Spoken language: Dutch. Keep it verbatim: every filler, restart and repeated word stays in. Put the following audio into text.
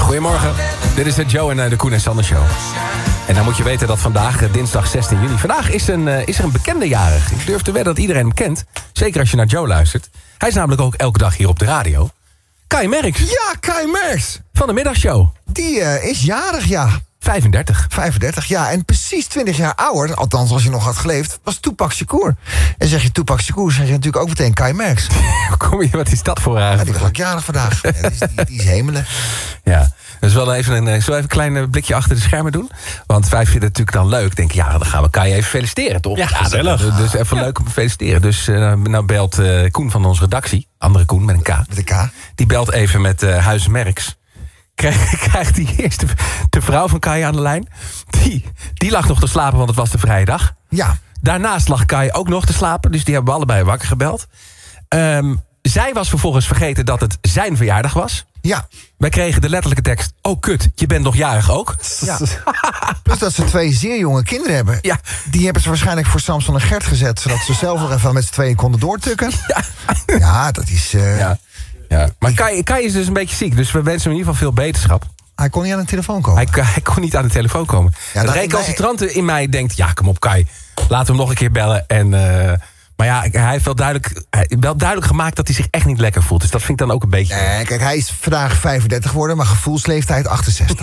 Goedemorgen, dit is de Joe en de Koen en Sander Show. En dan moet je weten dat vandaag, dinsdag zestien juni... vandaag is, een, is er een bekende jarig. Ik durf te wedden dat iedereen hem kent. Zeker als je naar Joe luistert. Hij is namelijk ook elke dag hier op de radio. Kai Merks. Ja, Kai Merks. Van de middagshow. Die uh, is jarig, ja. vijfendertig. vijfendertig, ja. En precies twintig jaar ouder, althans als je nog had geleefd... was Tupac Shakur. En zeg je Tupac Shakur, zeg je natuurlijk ook meteen Kai Merks. Kom je, wat is dat voor Ja, haar? die was ook jarig vandaag. Ja, die, is, die, die is hemelen. Ja, dus wel even een, zullen we even een klein blikje achter de schermen doen? Want wij vinden het natuurlijk dan leuk. Denk ja, dan gaan we Kai even feliciteren, toch? Ja, gezellig. Ja, dus even leuk om te feliciteren. Dus uh, nou belt uh, Koen van onze redactie, andere Koen met een K. Met een K. Die belt even met uh, Huis Merks. Krijgt krijg die eerste de vrouw van Kai aan de lijn. Die, die lag nog te slapen, want het was de vrije dag. Ja. Daarnaast lag Kai ook nog te slapen. Dus die hebben we allebei wakker gebeld. Um, zij was vervolgens vergeten dat het zijn verjaardag was. Ja. Wij kregen de letterlijke tekst... Oh kut, je bent nog jarig ook. Ja. Plus dat ze twee zeer jonge kinderen hebben. Ja. Die hebben ze waarschijnlijk voor Samson en Gert gezet... zodat ze zelf nog even met z'n tweeën konden doortukken. Ja, Ja, dat is... Uh, ja. ja. Maar Kai, Kai is dus een beetje ziek. Dus we wensen hem in ieder geval veel beterschap. Hij kon niet aan de telefoon komen. Hij, hij kon niet aan de telefoon komen. Ja, de dat- recalcitrante in mij denkt... Ja, kom op Kai, laten we hem nog een keer bellen. En, uh, maar ja, hij heeft wel duidelijk, hij, wel duidelijk gemaakt... dat hij zich echt niet lekker voelt. Dus dat vind ik dan ook een beetje... Nee, kijk, hij is vandaag vijfendertig geworden... maar gevoelsleeftijd achtenzestig.